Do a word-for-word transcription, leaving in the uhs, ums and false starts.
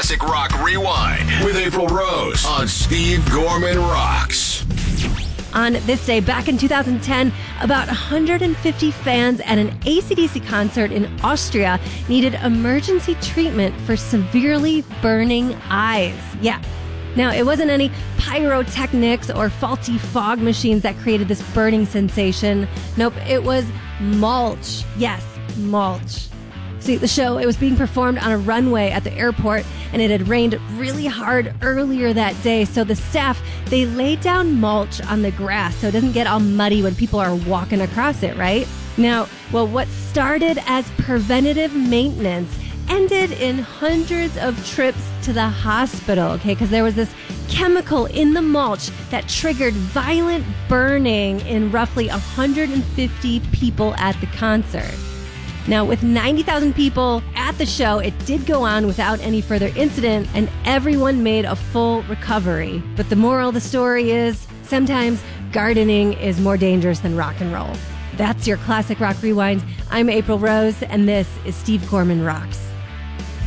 Classic Rock Rewind with April Rose on Steve Gorman Rocks. On this day, back in two thousand ten, about one hundred fifty fans at an A C D C concert in Austria needed emergency treatment for severely burning eyes. Yeah. Now, it wasn't any pyrotechnics or faulty fog machines that created this burning sensation. Nope, it was mulch. Yes, mulch. See, the show, it was being performed on a runway at the airport, and it had rained really hard earlier that day. So the staff, they laid down mulch on the grass so it doesn't get all muddy when people are walking across it, right? Now, well, what started as preventative maintenance ended in hundreds of trips to the hospital, okay? Because there was this chemical in the mulch that triggered violent burning in roughly one hundred fifty people at the concert. Now, with ninety thousand people at the show, it did go on without any further incident, and everyone made a full recovery. But the moral of the story is, sometimes gardening is more dangerous than rock and roll. That's your Classic Rock Rewind. I'm April Rose, and this is Steve Gorman Rocks.